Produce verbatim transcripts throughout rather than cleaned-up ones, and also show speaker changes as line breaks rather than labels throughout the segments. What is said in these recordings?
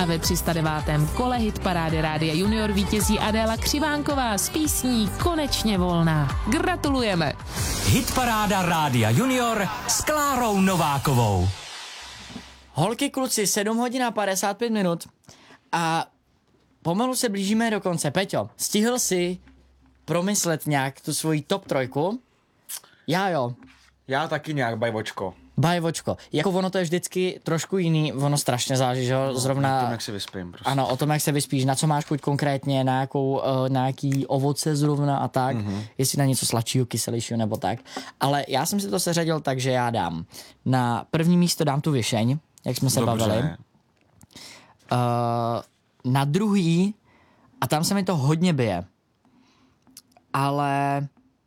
A ve tři sta devátém kole hitparády Rádia Junior vítězí Adéla Křivánková s písní Konečně volná. Gratulujeme!
Hitparáda Rádia Junior s Klárou Novákovou.
Holky, kluci, sedm hodin a padesát pět minut a pomalu se blížíme do konce. Peťo, stihl jsi promyslet nějak tu svoji top trojku? Já jo.
Já taky nějak, bajvočko.
Bajvočko. Jako ono to je vždycky trošku jiný, ono strašně záleží, že jo,
No,
zrovna...
o tom, jak se vyspím, prostě.
Ano, o tom, jak se vyspíš, na co máš chuť konkrétně, na, jakou, uh, na jaký ovoce zrovna a tak, mm-hmm. jestli na něco sladšího, kyselějšího nebo tak. Ale já jsem si to seřadil tak, že já dám na první místo dám tu Višeň, jak jsme se
Dobře.
bavili. Uh, na druhý, a tam se mi to hodně bije, ale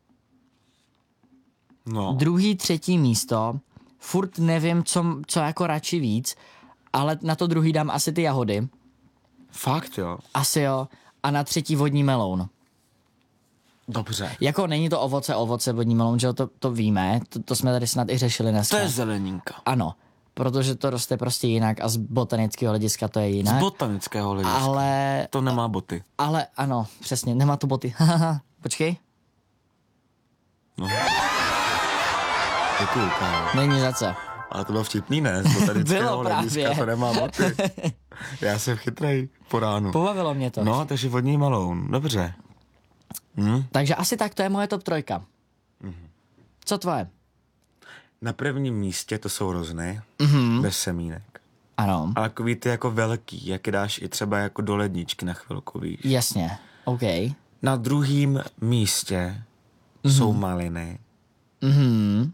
No.
druhý, třetí místo, furt nevím, co, co jako radši víc, ale na to druhý dám asi ty jahody.
Fakt jo?
Asi jo. A na třetí vodní meloun.
Dobře.
Jako není to ovoce, ovoce, vodní meloun, že jo, to, to víme, to, to jsme tady snad i řešili dneska.
To je zeleninka.
Ano, protože to roste prostě jinak a z botanického hlediska to je jinak.
Z botanického hlediska.
Ale...
To nemá boty.
Ale ano, přesně, nemá to boty. Počkej.
No. Děkuju, kámo.
Není za co.
Ale to bylo vtipný, ne? Z botanického
Bylo
hlediska
právě.
to nemá boty. Já jsem chytrej po ránu.
Pobavilo mě to.
No, takže vodní meloun. Dobře. Hm?
Takže asi tak, to je moje top trojka.
Mhm.
Co tvoje?
Na prvním místě to jsou rozny,
Mhm.
bez semínek.
Ano,
Ale takový ty jako velký, jak je dáš i třeba jako do ledničky na chvilku, víš.
jasně, OK.
Na druhém místě jsou maliny
Mhm.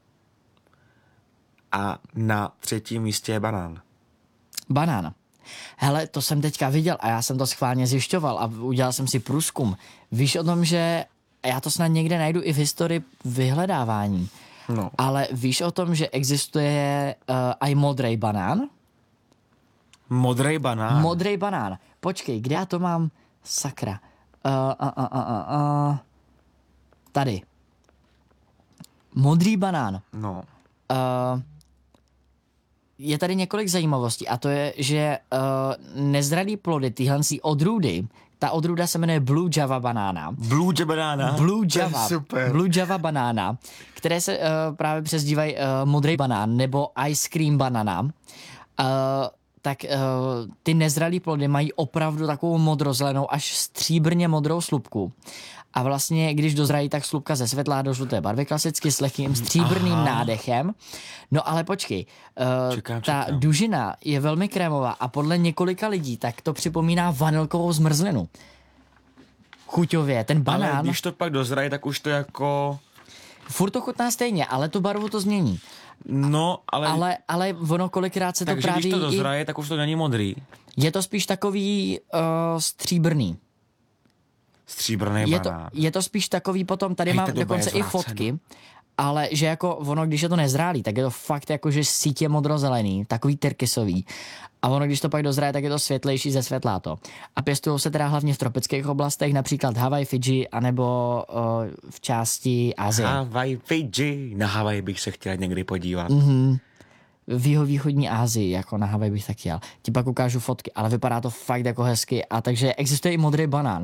a na třetím místě je banán.
Banán. Hele, to jsem teďka viděl a já jsem to schválně zjišťoval a udělal jsem si průzkum. Víš o tom, že já to snad někde najdu i v historii vyhledávání,
No.
ale víš o tom, že existuje uh, i modrej banán?
Modrej banán.
Modrej banán. Počkej, kde já to mám? Sakra. Uh, uh, uh, uh, uh, uh. Tady. Modrý banán.
No.
Uh, je tady několik zajímavostí a to je, že uh, nezralý plody, tyhle odrůdy, ta odrůda se jmenuje Blue Java banána.
Blue Java banána.
Blue
To je
Java.
super.
Blue Java banána, které se uh, právě přezdívají uh, modrý banán nebo ice cream banana. Uh, tak uh, ty nezralý plody mají opravdu takovou modrozelenou až stříbrně modrou slupku. A vlastně, když dozrají, tak slupka ze světlá do žluté barvy, klasicky s lehkým stříbrným
Aha.
nádechem. No ale počkej, uh,
Čekám,
ta
čekám.
dužina je velmi krémová a podle několika lidí tak to připomíná vanilkovou zmrzlinu. Chuťově, ten banán,
Ale když to pak dozraje, tak už to jako...
furt to chutná stejně, ale tu barvu to změní.
No, ale...
Ale, ale ono kolikrát se to
takže
právě
když to
i...
dozraje, tak už to není modrý.
Je to spíš takový uh, stříbrný.
Stříbrný
Je to,
banán.
je to spíš takový potom, tady
Hej,
mám
ta doba
dokonce
je
i
zvrácená.
fotky, ale že jako ono, když je to nezrálý, tak je to fakt jako, že sítě modrozelený, takový tyrkysový. A ono, když to pak dozraje, tak je to světlejší, zesvětláto. A pěstují se teda hlavně v tropických oblastech, například Havaj, Fidži, anebo uh, v části Asie.
Havaj, Fidži. Na Havaj bych se chtěl někdy podívat.
Mhm. V jihovýchodní Asii, jako na Havaj bych tak chtěl. Ti pak ukážu fotky, ale vypadá to fakt jako hezky. A takže existuje i modrý banán.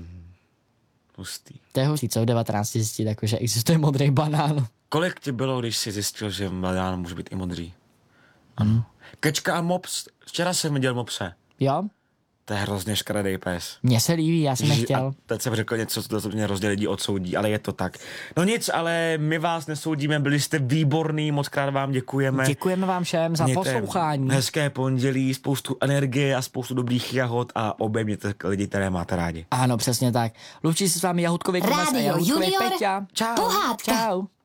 Hustý.
To je hustý, co v devatenácti zjistit, jako, že existuje modrý banán.
Kolik ti bylo, když jsi zjistil, že banán může být i modrý? Ano. Kečka a mops. Včera jsem viděl mopse.
Jo?
To je hrozně škaredej pes.
Mně se líbí, já jsem
Ježi,
nechtěl.
a teď jsem řekl něco, co mě hrozně lidí odsoudí, ale je to tak. No nic, ale my vás nesoudíme, byli jste výborný, moc krát vám děkujeme.
Děkujeme vám všem za
Mějte
poslouchání.
hezké pondělí, spoustu energie a spoustu dobrých jahod a obejměte lidi, které máte rádi.
Ano, přesně tak. Loučí se s vámi Jahudkový Kumas a
Rádio
Jahudkový
Junior,
Peťa.
Čau.
pohádka.
Čau.